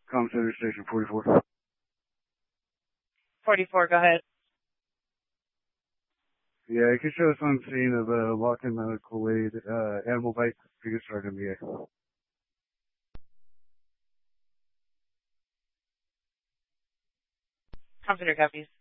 Com Center Station 44. 44, go ahead. Yeah, you can show us on scene of a walk-in medical aid, animal bite, if you can start MBA. Com Center copies.